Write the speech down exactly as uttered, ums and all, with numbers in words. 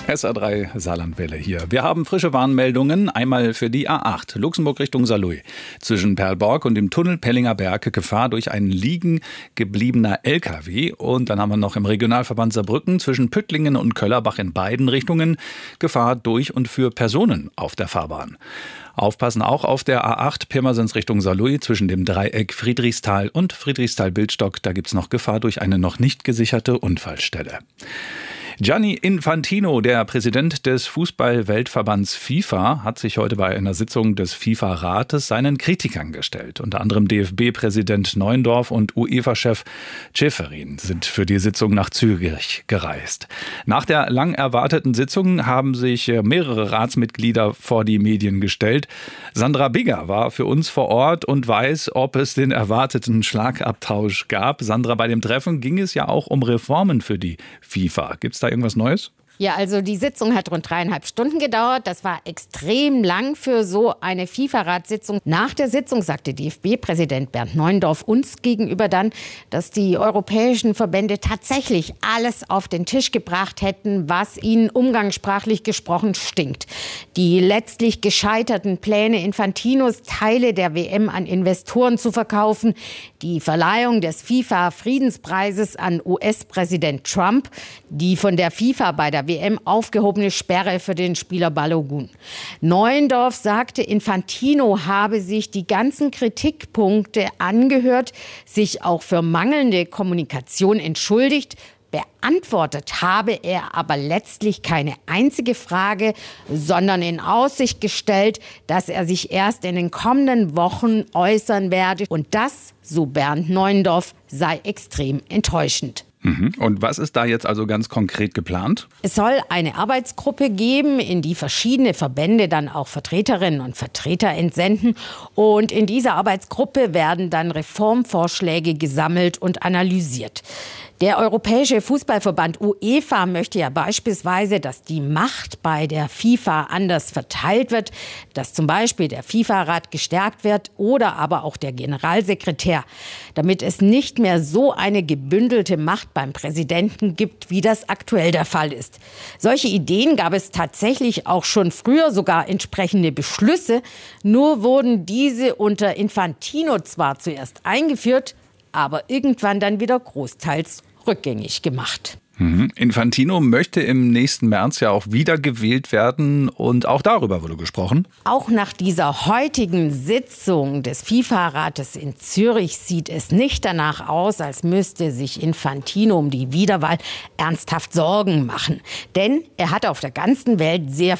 S R drei Saarlandwelle hier. Wir haben frische Warnmeldungen. Einmal für die A acht, Luxemburg Richtung Saarlouis. Zwischen Perlborg und dem Tunnel Pellinger Berg Gefahr durch einen liegen gebliebener L K W. Und dann haben wir noch im Regionalverband Saarbrücken zwischen Püttlingen und Köllerbach in beiden Richtungen Gefahr durch und für Personen auf der Fahrbahn. Aufpassen auch auf der A acht Pirmasens Richtung Saarlouis zwischen dem Dreieck Friedrichsthal und Friedrichsthal-Bildstock. Da gibt es noch Gefahr durch eine noch nicht gesicherte Unfallstelle. Gianni Infantino, der Präsident des Fußball-Weltverbands FIFA, hat sich heute bei einer Sitzung des FIFA-Rates seinen Kritikern gestellt. Unter anderem D F B-Präsident Neuendorf und UEFA-Chef Ceferin sind für die Sitzung nach Zürich gereist. Nach der lang erwarteten Sitzung haben sich mehrere Ratsmitglieder vor die Medien gestellt. Sandra Bigger war für uns vor Ort und weiß, ob es den erwarteten Schlagabtausch gab. Sandra, bei dem Treffen ging es ja auch um Reformen für die FIFA. Gibt es da irgendwas Neues? Ja, also die Sitzung hat rund dreieinhalb Stunden gedauert. Das war extrem lang für so eine FIFA-Ratssitzung. Nach der Sitzung sagte D F B-Präsident Bernd Neuendorf uns gegenüber dann, dass die europäischen Verbände tatsächlich alles auf den Tisch gebracht hätten, was ihnen umgangssprachlich gesprochen stinkt. Die letztlich gescheiterten Pläne Infantinos, Teile der W M an Investoren zu verkaufen, die Verleihung des FIFA-Friedenspreises an U S-Präsident Trump, die von der FIFA bei der W M aufgehobene Sperre für den Spieler Balogun. Neuendorf sagte, Infantino habe sich die ganzen Kritikpunkte angehört, sich auch für mangelnde Kommunikation entschuldigt. Beantwortet habe er aber letztlich keine einzige Frage, sondern in Aussicht gestellt, dass er sich erst in den kommenden Wochen äußern werde. Und das, so Bernd Neuendorf, sei extrem enttäuschend. Und was ist da jetzt also ganz konkret geplant? Es soll eine Arbeitsgruppe geben, in die verschiedene Verbände dann auch Vertreterinnen und Vertreter entsenden. Und in dieser Arbeitsgruppe werden dann Reformvorschläge gesammelt und analysiert. Der Europäische Fußballverband UEFA möchte ja beispielsweise, dass die Macht bei der FIFA anders verteilt wird, dass zum Beispiel der FIFA-Rat gestärkt wird oder aber auch der Generalsekretär, damit es nicht mehr so eine gebündelte Macht beim Präsidenten gibt, wie das aktuell der Fall ist. Solche Ideen gab es tatsächlich auch schon früher, sogar entsprechende Beschlüsse. Nur wurden diese unter Infantino zwar zuerst eingeführt, aber irgendwann dann wieder großteils rückgängig gemacht. Mhm. Infantino möchte im nächsten März ja auch wiedergewählt werden und auch darüber wurde gesprochen. Auch nach dieser heutigen Sitzung des FIFA-Rates in Zürich sieht es nicht danach aus, als müsste sich Infantino um die Wiederwahl ernsthaft Sorgen machen. Denn er hat auf der ganzen Welt sehr